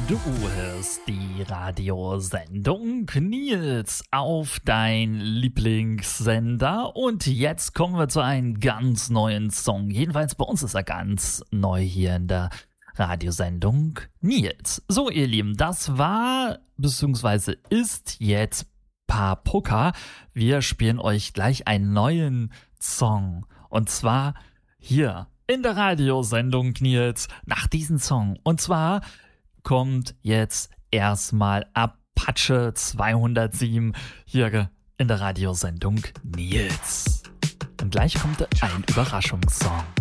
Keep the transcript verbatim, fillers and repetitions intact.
Du hörst die Radiosendung Nils auf dein Lieblingssender und jetzt kommen wir zu einem ganz neuen Song. Jedenfalls bei uns ist er ganz neu hier in der Radiosendung Nils. So ihr Lieben, das war bzw. ist jetzt Papuka. Wir spielen euch gleich einen neuen Song und zwar hier in der Radiosendung Nils nach diesem Song. Und zwar kommt jetzt erstmal Apache zweihundertsieben hier in der Radiosendung Nils. Und gleich kommt ein Überraschungssong.